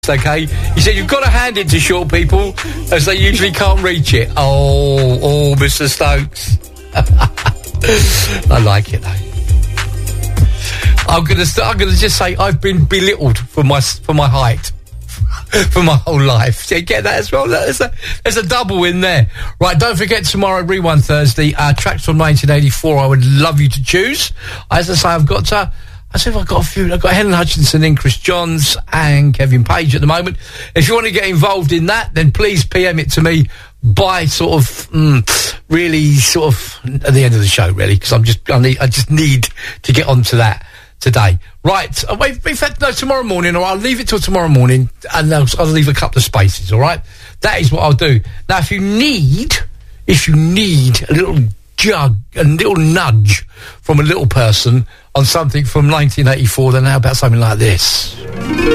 Okay, he said you've got to hand it to short people as they usually can't reach it. Oh, Mr. Stokes. I like it though. I'm gonna just say I've been belittled for my height for my whole life. So you get that as well. There's a double in there. Right, don't forget tomorrow, Rewind Thursday. Tracks from 1984. I would love you to choose. As I say, I've got a few. I've got Helen Hutchinson in, Chris Johns and Kevin Page at the moment. If you want to get involved in that, then please PM it to me by sort of really sort of at the end of the show, really, because I just need to get onto that today. Right, in fact, no, tomorrow morning, or I'll leave it till tomorrow morning, and I'll leave a couple of spaces. All right, that is what I'll do. Now, if you need a little nudge from a little person on something from 1984, then how about something like this?